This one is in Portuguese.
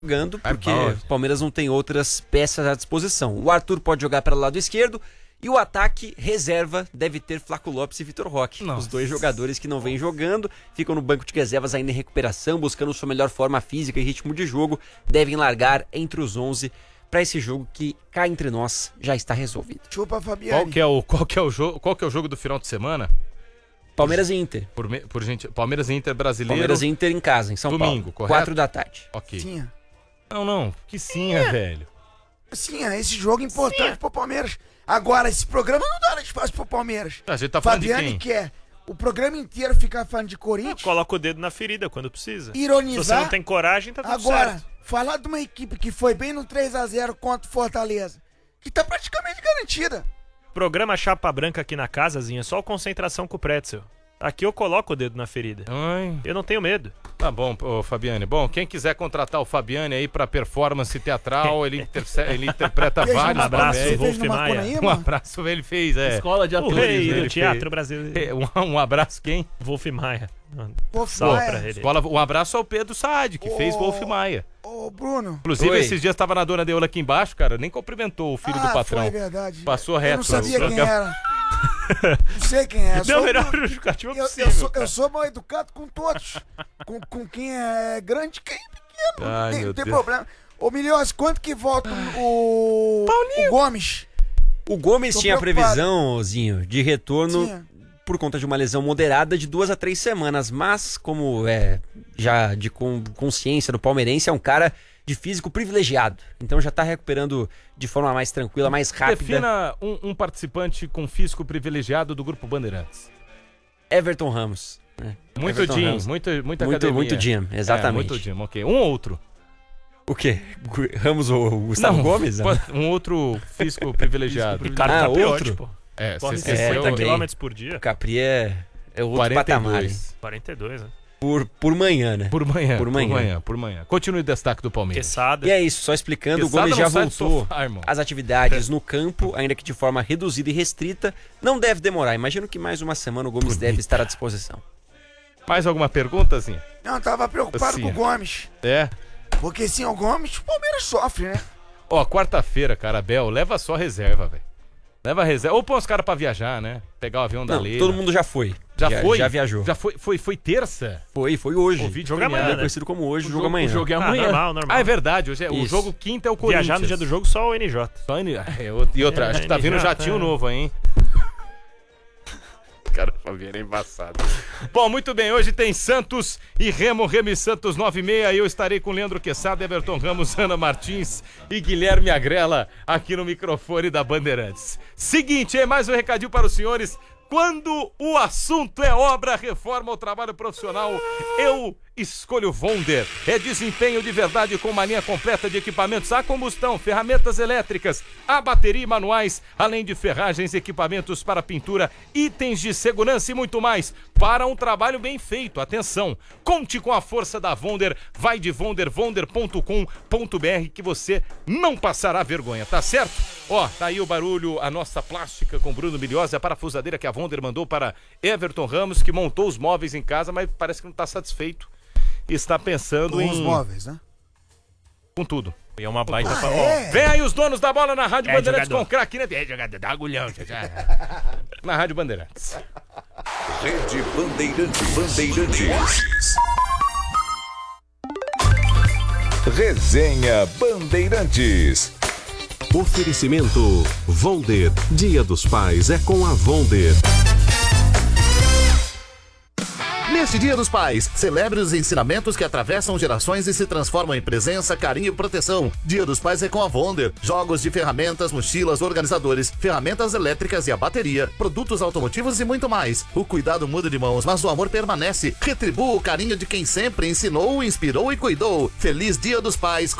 jogando, porque o Palmeiras não tem outras peças à disposição. O Arthur pode jogar para o lado esquerdo e o ataque reserva deve ter Flaco Lopes e Vitor Roque. Os dois jogadores que não vêm jogando, ficam no banco de reservas ainda em recuperação, buscando sua melhor forma física e ritmo de jogo, devem largar entre os 11 para esse jogo que, cá entre nós, já está resolvido. Chupa, Fabiane. Qual que é o jogo do final de semana? Palmeiras e Inter. Por gente, Palmeiras e Inter brasileiro. Palmeiras e Inter em casa, em São Paulo. Domingo, correto? 4 da tarde. Ok. Sim. Não. Que sim, velho. Sim, esse jogo é importante pro Palmeiras. Agora, esse programa não dá espaço pro Palmeiras. A gente tá falando Fabiane de quem? quer o programa inteiro ficar falando de Corinthians. Coloca o dedo na ferida quando precisa. Ironizar. Se você não tem coragem, tá tudo agora, certo. falar de uma equipe que foi bem no 3-0 contra o Fortaleza, que tá praticamente garantida. Programa Chapa Branca aqui na casazinha, só concentração com o Pretzel. Aqui eu coloco o dedo na ferida. Ai. Eu não tenho medo. Tá bom, Fabiane. Bom, quem quiser contratar o Fabiane aí pra performance teatral, ele interpreta vários abraço, papéis. Wolf Maia. Um abraço, ele fez, Escola de O atores. rei né? do teatro brasileiro. Um abraço, quem? Wolf Maia. Wolf Salve Maia. pra ele. Um abraço ao Pedro Saad, que fez Wolf Maia. Ô, Bruno. Inclusive, Oi. esses dias tava na dona Deola aqui embaixo, cara, nem cumprimentou o filho do patrão. Foi verdade. Passou reto. Eu não sabia Eu- quem era. Não sei quem é. Deu a melhor justificativa possível. Eu sou mal educado com todos. com quem é grande e quem é pequeno. Ai, Não meu tem Deus. problema. Ô, Milhões, quanto que volta o Gomes? O Gomes Tô tinha preocupado. previsão, Zinho, de retorno Tinha. por conta de uma lesão moderada de 2 a 3 semanas, mas como já de consciência do palmeirense, é um cara de físico privilegiado, então já tá recuperando de forma mais tranquila, mais rápida. Defina um participante com físico privilegiado do Grupo Bandeirantes. Everton Ramos. Né? Muito Everton gym, Ramos. muita academia. Muito gym, exatamente. Muito gym, ok. Um outro. O quê? Ramos ou Gustavo Não, Gomes? Um outro físico privilegiado. Ricardo Ah, Capriotti, outro? pô. É, Corre você esqueceu 50 também. km por dia. O Capri é outro patamar, hein? 42, né? Por manhã, né? Por manhã. Continue o destaque do Palmeiras. Quesada. E é isso, só explicando, o Quesada Gomes já não sai do voltou sofá, irmão. às atividades no campo, ainda que de forma reduzida e restrita. Não deve demorar, imagino que mais uma semana o Gomes deve estar à disposição. Mais alguma pergunta, assim? Não, eu tava preocupado Assim, com o Gomes. É. Porque sem o Gomes, o Palmeiras sofre, né? Ó, quarta-feira, cara, Bel, leva só reserva, velho. Leva reserva. Ou põe os caras pra viajar, né? Pegar o avião da Não, Leila. todo mundo já foi. Já foi? Já viajou. Já foi terça? Foi hoje. O vídeo Jogo premiado. amanhã, É né? conhecido como hoje, o jogo amanhã. O jogo é amanhã. Normal. Ah, é verdade. Hoje o Isso. jogo quinto é o Corinthians. Viajar no dia do jogo só o NJ. Só e outra, acho que tá vindo jatinho novo aí, hein? Cara, o Fabiano é embaçado. Bom, muito bem, hoje tem Santos e Remo e Santos 9h30. Eu estarei com Leandro Quesada, Everton Ramos, Ana Martins e Guilherme Agrela aqui no microfone da Bandeirantes. Seguinte, mais um recadinho para os senhores. Quando o assunto é obra, reforma ou trabalho profissional, eu escolho Vonder. É desempenho de verdade com uma linha completa de equipamentos a combustão, ferramentas elétricas, a bateria e manuais, além de ferragens, equipamentos para pintura, itens de segurança e muito mais, para um trabalho bem feito. Atenção, conte com a força da Vonder, vai de vonder.com.br que você não passará vergonha, tá certo? Ó, tá aí o barulho, a nossa plástica com Bruno Milhose, a parafusadeira que a Vonder mandou para Everton Ramos, que montou os móveis em casa, mas parece que não tá satisfeito. Está pensando Com em... os móveis, né? Com tudo. E é uma baita... Vem aí os donos da bola na Rádio Bandeirantes jogador. com craque, né? É jogador, dá agulhão. Na Rádio Bandeirantes. Rede Bandeirantes. Resenha Bandeirantes. Oferecimento Vonder. Dia dos Pais é com a Vonder. Neste Dia dos Pais, celebre os ensinamentos que atravessam gerações e se transformam em presença, carinho e proteção. Dia dos Pais é com a Vonder. Jogos de ferramentas, mochilas, organizadores, ferramentas elétricas e a bateria, produtos automotivos e muito mais. O cuidado muda de mãos, mas o amor permanece. Retribua o carinho de quem sempre ensinou, inspirou e cuidou. Feliz Dia dos Pais com